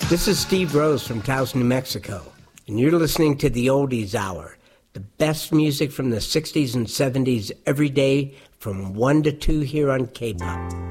This is Steve Rose from Taos, New Mexico, and you're listening to the Oldies Hour, the best music from the 60s and 70s every day from 1 to 2 here on K-Pop.